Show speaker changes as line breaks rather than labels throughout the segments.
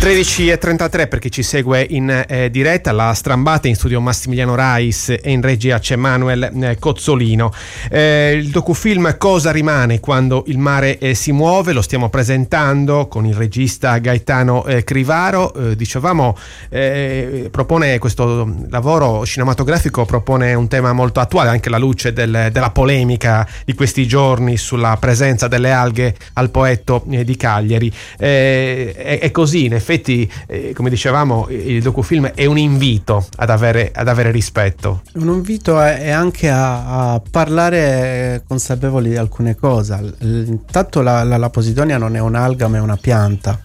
13:33 per chi ci segue in diretta, la strambata in studio Massimiliano Rais e in regia c'è Manuel Cozzolino. Il docufilm Cosa rimane quando il mare si muove lo stiamo presentando con il regista Gaetano Crivaro. Dicevamo, propone questo lavoro cinematografico, propone un tema molto attuale anche alla luce della polemica di questi giorni sulla presenza delle alghe al Poetto di Cagliari. È così, in effetti, come dicevamo, il docufilm è un invito ad avere rispetto. Un invito è anche a parlare consapevoli di alcune cose. Intanto la Posidonia non è un'alga ma è una pianta.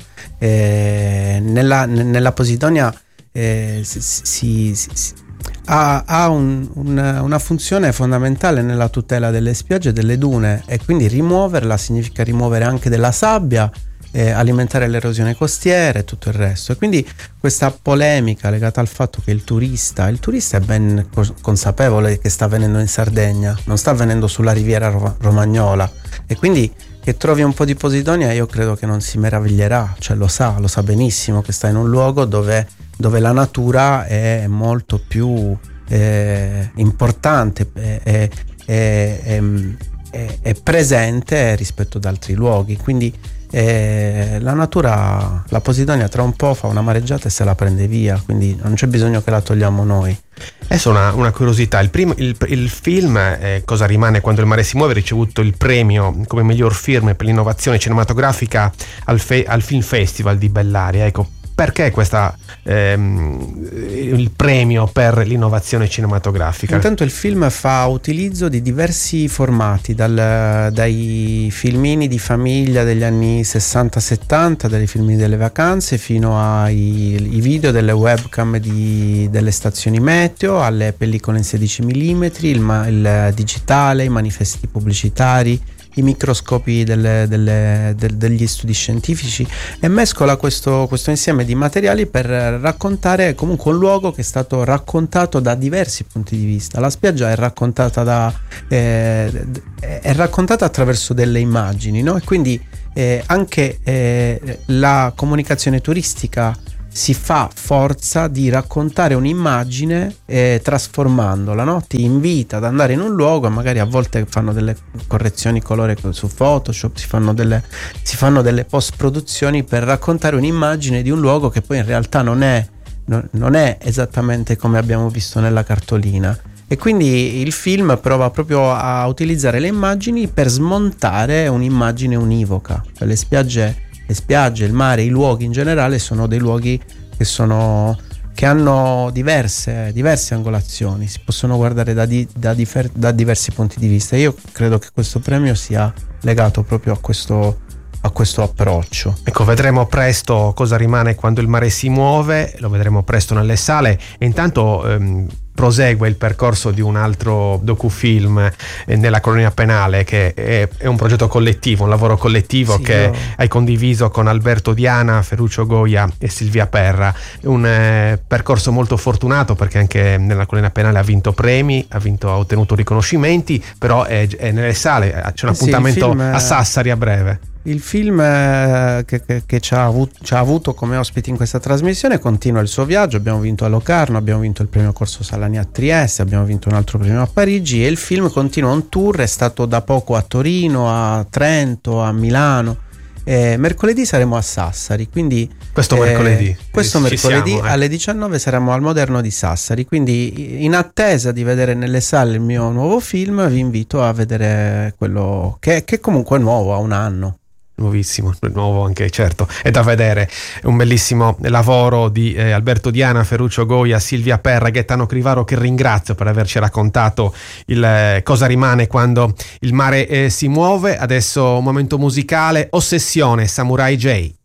Nella Posidonia ha una funzione fondamentale nella tutela delle spiagge e delle dune, e quindi rimuoverla significa rimuovere anche della sabbia, alimentare l'erosione costiera e tutto il resto. E quindi questa polemica legata al fatto che il turista è ben consapevole che sta avvenendo in Sardegna, non sta avvenendo sulla riviera romagnola, e quindi che trovi un po' di Posidonia io credo che non si meraviglierà, cioè lo sa benissimo che sta in un luogo dove la natura è molto più importante, è presente rispetto ad altri luoghi. Quindi la natura, la Posidonia tra un po' fa una mareggiata e se la prende via, quindi non c'è bisogno che la togliamo noi. Adesso una curiosità, il film Cosa rimane quando il mare si muove ha ricevuto il premio come miglior film per l'innovazione cinematografica al Film Festival di Bellaria. Ecco, perché il premio per l'innovazione cinematografica? Intanto il film fa utilizzo di diversi formati, dai filmini di famiglia degli anni 60-70, dai filmini delle vacanze, fino ai video delle webcam delle stazioni meteo, alle pellicole in 16 mm, il digitale, i manifesti pubblicitari, i microscopi degli studi scientifici, e mescola questo insieme di materiali per raccontare comunque un luogo che è stato raccontato da diversi punti di vista. La spiaggia è raccontata attraverso delle immagini, no? E quindi anche la comunicazione turistica si fa forza di raccontare un'immagine trasformandola, no? Ti invita ad andare in un luogo, e magari a volte fanno delle correzioni colore su Photoshop, si fanno delle post produzioni per raccontare un'immagine di un luogo che poi in realtà non è esattamente come abbiamo visto nella cartolina. E quindi il film prova proprio a utilizzare le immagini per smontare un'immagine univoca. Cioè le spiagge, il mare, i luoghi in generale sono dei luoghi che hanno diverse angolazioni, si possono guardare da diversi punti di vista. Io credo che questo premio sia legato proprio a questo approccio. Ecco, vedremo presto Cosa rimane quando il mare si muove, lo vedremo presto nelle sale, e intanto prosegue il percorso di un altro docufilm nella colonia penale, che è un progetto collettivo, un lavoro collettivo, sì, che hai condiviso con Alberto Diana, Ferruccio Goia e Silvia Perra. Un percorso molto fortunato, perché anche nella colonia penale ha vinto premi, ha ottenuto riconoscimenti, però è nelle sale, c'è un appuntamento a Sassari a breve. Il film che ci ha avuto come ospiti in questa trasmissione continua il suo viaggio. Abbiamo vinto a Locarno, abbiamo vinto il premio Corso Salani a Trieste, abbiamo vinto un altro premio a Parigi, e il film continua un tour. È stato da poco a Torino, a Trento, a Milano. Mercoledì saremo a Sassari, quindi questo mercoledì siamo, alle 19 saremo al Moderno di Sassari. Quindi, in attesa di vedere nelle sale il mio nuovo film, vi invito a vedere quello che comunque è nuovo, ha un anno. Nuovissimo, nuovo anche, certo, è da vedere. Un bellissimo lavoro di Alberto Diana, Ferruccio Goia, Silvia Perra, Gaetano Crivaro, che ringrazio per averci raccontato il Cosa rimane quando il mare si muove. Adesso un momento musicale, Ossessione, Samurai J.